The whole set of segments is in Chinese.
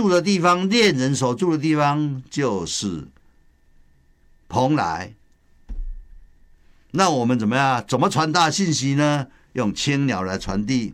住的地方，恋人所住的地方就是蓬莱。那我们怎么样？怎么传达信息呢？用青鸟来传递。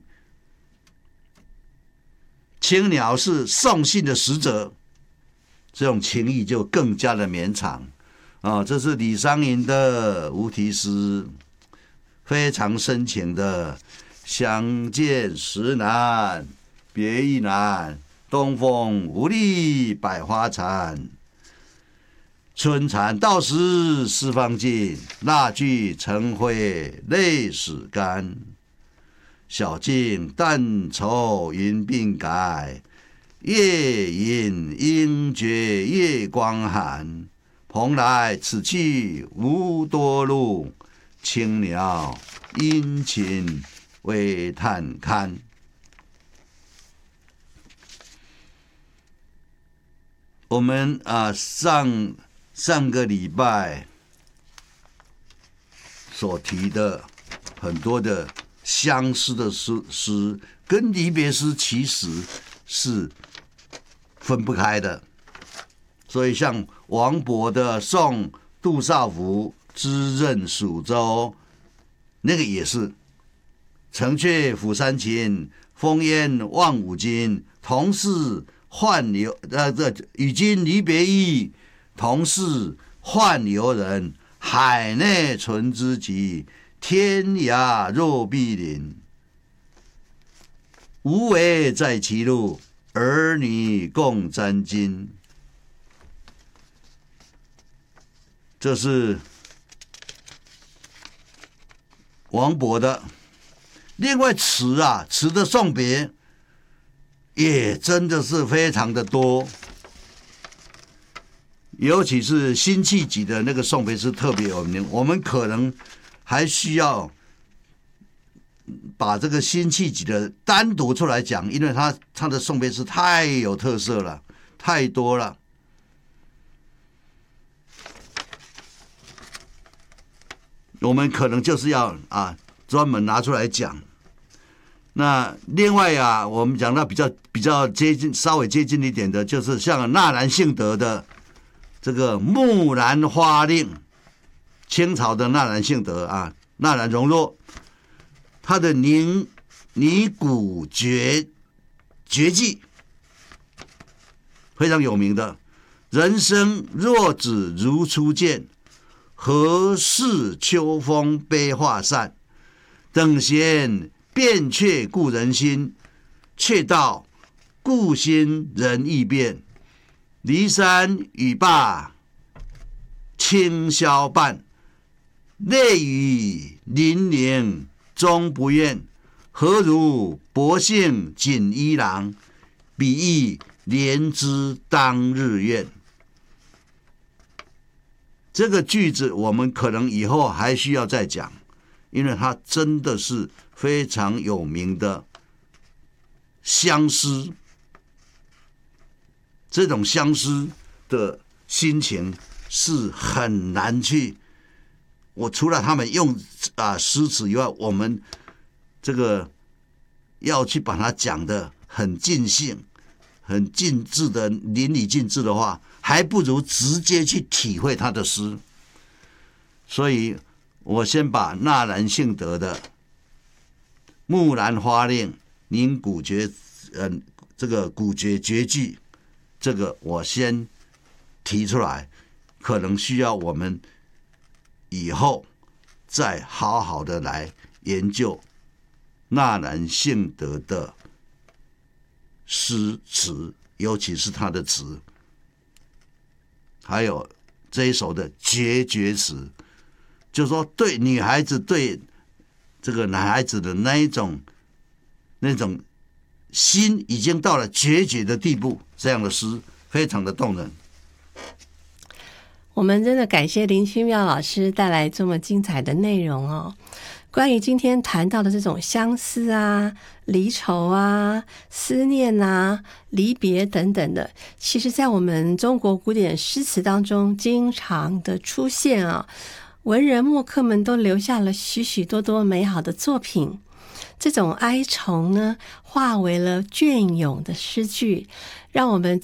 青鸟是送信的使者，这种情谊就更加的绵长。这是李商隐的无题诗，非常深情的。相见时难别亦难，东风无力百花残。春蚕到时丝方尽，蜡炬成灰泪始干。晓镜但愁云鬓改，夜饮应觉月光寒。蓬莱此去无多路，青鸟殷勤为探看。我们上个礼拜所提的很多的相思的诗跟离别诗其实是分不开的，所以像王勃的《送杜少府知任蜀州》，那个也是城阙辅三秦，风烟望五津。同是宦游与君离别意，同是宦游人。海内存知己，天涯若比邻。无为在歧路，儿女共沾巾。这是王勃的。另外词的送别也真的是非常的多，尤其是辛弃疾的那个送别诗特别有名。我们可能还需要把这个辛弃疾的单独出来讲，因为他的送别诗太有特色了，太多了。我们可能就是要专门拿出来讲。那另外我们讲到比较接近，稍微接近一点的，就是像纳兰性德的这个《木兰花令》，清朝的纳兰性德纳兰容若，他的拟古绝句非常有名的。人生若只如初见，何事秋风悲画扇。等闲变却故人心，却道故心人易变。骊山语罢清宵半，泪雨霖铃终不怨。何如薄幸锦衣郎，比翼连枝当日愿。这个句子我们可能以后还需要再讲，因为它真的是非常有名的相思。这种相思的心情是很难去，我除了他们用诗词以外，我们这个要去把它讲得很尽兴、很尽致的淋漓尽致的话，还不如直接去体会他的诗。所以我先把纳兰性德的《木兰花令》拟古绝这个古绝绝句，这个我先提出来，可能需要我们以后再好好的来研究纳兰性德的诗词，尤其是他的词，还有这一首的绝词，就是说对女孩子对这个男孩子的那种心已经到了决绝的地步，这样的诗非常的动人。 我们真的感谢林虚妙老师带来这么精彩的内容哦。关于今天谈到的这种相思离愁思念离别等等的，其实在我们中国古典诗词当中经常的出现文人墨客们都留下了许许多多美好的作品。这种哀愁呢，化为了隽永的诗句，让我们